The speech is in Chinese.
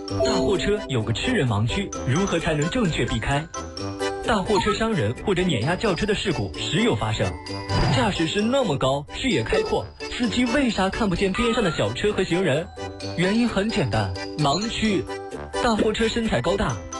大货车有个吃人盲区，如何才能正确避开？大货车伤人或者碾压轿车的事故时有发生。驾驶室那么高，视野开阔，司机为啥看不见边上的小车和行人？原因很简单，盲区。大货车身材高大，